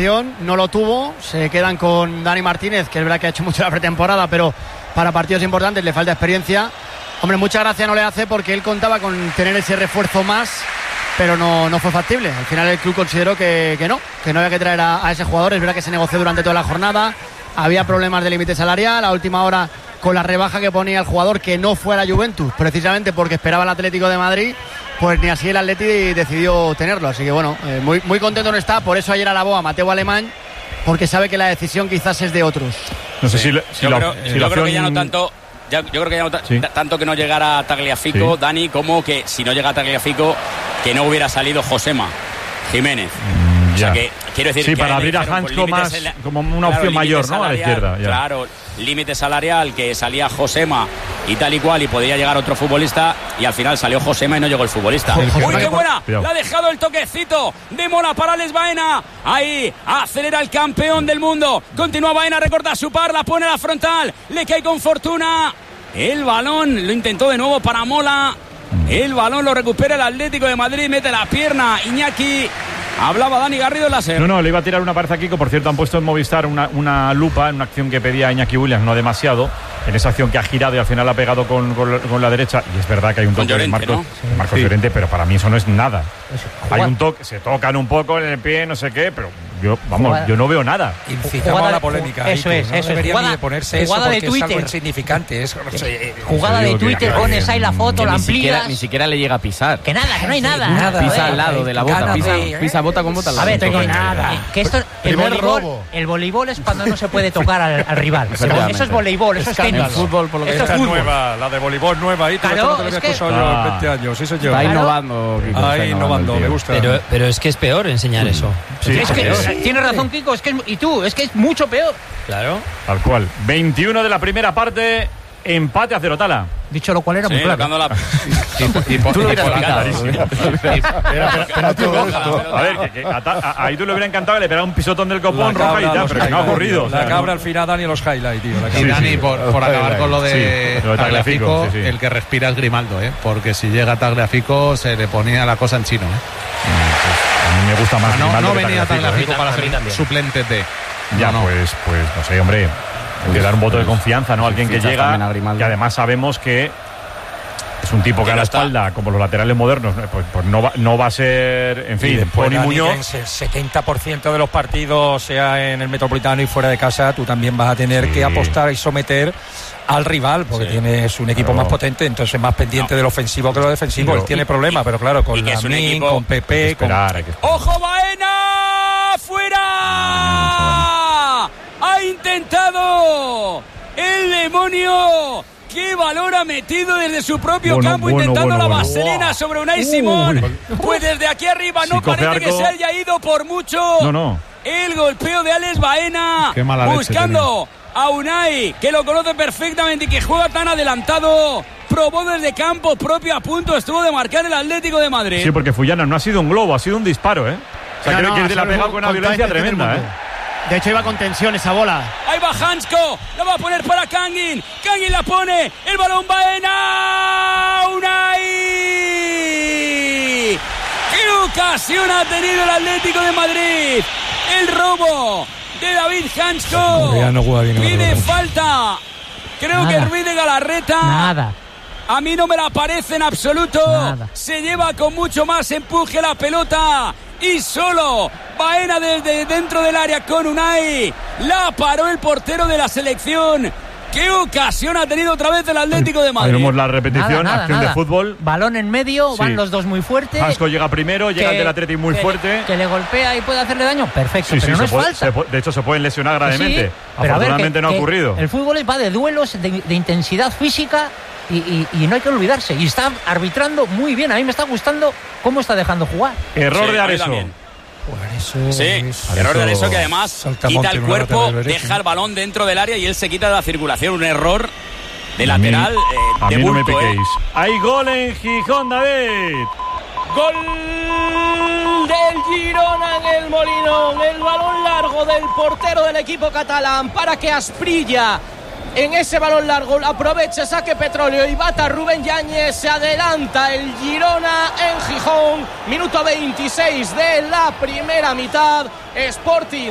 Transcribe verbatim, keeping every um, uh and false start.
competición, no lo tuvo, se quedan con Dani Martínez, que es verdad que ha hecho mucho la pretemporada, pero para partidos importantes le falta experiencia. Hombre, mucha gracia no le hace porque él contaba con tener ese refuerzo más, pero no, no fue factible. Al final el club consideró que, que no, que no había que traer a, a ese jugador. Es verdad que se negoció durante toda la jornada, había problemas de límite salarial, a última hora con la rebaja que ponía el jugador, que no fue a la Juventus, precisamente porque esperaba el Atlético de Madrid, pues ni así el Atleti decidió tenerlo. Así que bueno, eh, muy, muy contento no está, por eso ayer alabó a Mateo Alemán, porque sabe que la decisión quizás es de otros. No sé si, si yo la, creo, si yo la creo opción... que ya no tanto... Ya, yo creo que ya no ta- sí. tanto que no llegara Tagliafico, sí. Dani, como que si no llega Tagliafico, que no hubiera salido Josema Jiménez. Mm, o sea que quiero decir sí, que para abrir a Hansko más la... como una claro, opción mayor, ¿no? A la izquierda. Ya. Claro, límite salarial, que salía Josema y tal y cual, y podría llegar otro futbolista, y al final salió Josema y no llegó el futbolista. El ¡Uy, qué buena! Cuidado. La ha dejado el toquecito de Mola para Alex Baena. Ahí acelera el campeón del mundo. Continúa Baena, recorta su par, la pone a la frontal, le cae con fortuna. El balón lo intentó de nuevo para Mola. El balón lo recupera el Atlético de Madrid, mete la pierna Iñaki. Hablaba Dani Garrido en la SER. No, no, le iba a tirar una pared a Kiko. Por cierto, han puesto en Movistar una, una lupa en una acción que pedía Iñaki Williams, no demasiado. En esa acción que ha girado y al final ha pegado con, con, con la derecha. Y es verdad que hay un toque Llorente, de Marcos, ¿no? sí. Marcos Sí. Llorente, pero para mí eso no es nada. Juega- Hay un toque, se tocan un poco en el pie, no sé qué, pero yo, vamos, Jugada- yo no veo nada. Incitamos Jugada- a la polémica. eso Aitor, es, no eso es. debería Jugada- ni de ponerse eso jugada de porque es algo Twitter. insignificante. Es, no sé, Jugada de digo que- Twitter, que- pones ahí la foto, Que la ni siquiera, amplías. ni siquiera le llega a pisar. Que nada, que no hay nada. nada. Pisa Joder. al lado de la bota, Gana pisa, de- pisa bota con bota al A lado. ver, tengo que, nada. que esto, el Primer voleibol, robo. el voleibol es cuando no se puede tocar al, al rival. Efectivamente. Eso es voleibol, eso es En tenis. fútbol, por lo que Esto es Esta es fútbol. nueva, la de voleibol nueva. Ahí Claro, no te lo es había que- escuchado yo Ah. en veinte años. Sí, señor. Está Claro. innovando, Kiko, está Ahí innovando, el me tío. gusta. Pero, pero es que es peor enseñar eso. Sí, Es que, sí. tienes razón, Kiko, es que es- y tú, es que es mucho peor. Claro. Tal cual. veintiuno de la primera parte, empate a cero, Tala. Dicho lo cual era Sí, muy claro. tocando la... Y por- y por- Clarísimo. Pero A ver, que, que a, Ta- a, a Aitor le hubiera encantado que le pegara un pisotón del La copón roja y cabra, ya, los pero que no ha highlights, ocurrido. tío. o sea, La cabra no. al final, Dani, los highlights, tío. La Y cabra. Dani, sí. por, por acabar con lo de Sí, lo de Tagliafico, Tagliafico, sí, sí. el que respira es Grimaldo, ¿eh? Porque si llega Tagliafico se le ponía la cosa en chino, ¿eh? A mí me gusta más No, Grimaldo no que venía Tagliafico, Tagliafico para A mí ser también. suplente de. ¿eh? Ya, No, no. pues, pues, no sé, hombre. Hay que dar un voto de confianza, ¿no? Alguien que Fichas llega, también a Grimaldo. que además sabemos que es un tipo que Que a no la está. espalda, como los laterales modernos, pues, pues no, va, no va a ser, en Y fin, después, Pony Dani, Muñoz. que en el setenta por ciento de los partidos, sea en el Metropolitano y fuera de casa, tú también vas a tener Sí. que apostar y someter al rival, porque Sí. tienes un equipo Claro. más potente, entonces más pendiente No. del ofensivo que lo defensivo. Pero- Él tiene y- problemas, pero claro, con y que es un Lamine, equipo- con Hay que Pepe, con... esperar, hay que esperar. ¡Ojo, Baena! ¡Fuera! ¡Ha intentado el demonio! ¡Qué valor ha metido desde su propio Bueno, campo, bueno, intentando bueno, la bueno. vaselina sobre Unai Simón! Pues desde aquí arriba Si no coge parece que arco- se haya ido por mucho. No, no. El golpeo de Alex Baena, Qué mala leche buscando a Unai, que lo conoce perfectamente y que juega tan adelantado. Probó desde campo propio, a punto estuvo de marcar el Atlético de Madrid. Sí, porque Fullana no ha sido un globo, ha sido un disparo, ¿eh? O sea, No, creo no, que ha le ha sido pegado un- con una con violencia toda la intención tremenda, del ¿eh? mundo. De hecho, iba con tensión esa bola. Ahí va Hansko, la va a poner para Kangin. Kangin la pone, el balón Baena. Unai. ¡Qué ocasión ha tenido el Atlético de Madrid! El robo de David Hansko. Ya no juega bien el Pide balón. falta. Creo Nada. que Ruiz de Galarreta. Nada. A mí no me la parece en absoluto. Nada. Se lleva con mucho más empuje la pelota. Y solo Baena desde dentro del área con Unai. La paró el portero de la selección. ¡Qué ocasión ha tenido otra vez el Atlético de Ahí Madrid! vemos la repetición, Nada, nada, acción nada. de fútbol. Balón en medio, Sí. van los dos muy fuertes. Hansko llega primero, llega el del Atleti muy que- fuerte. Que le golpea y puede hacerle daño, perfecto, Sí, sí, pero no se es puede- falta. se puede- de hecho, se pueden lesionar gravemente. Sí, pero a ver, Afortunadamente que- no ha que ocurrido. El fútbol va de duelos, de, de intensidad física y, y- y no hay que olvidarse. Y está arbitrando muy bien. A mí me está gustando cómo está dejando jugar. Error Sí, de a mí Areso. también. Eso Sí, es- error de Areso, que además Saltamonte, quita el una cuerpo, lata de Berez, deja el balón dentro del área y él se quita de la circulación. Un error de A mí- lateral, eh, A de mí no me bulto, piquéis. ¿eh? Hay gol en Gijón, David. Gol del Girona en el Molinón. El balón largo del portero del equipo catalán para que Asprilla en ese balón largo aproveche, saque Petróleo y bata Rubén Yáñez. Se adelanta el Girona en Gijón. Minuto veintiséis de la primera mitad. Sporting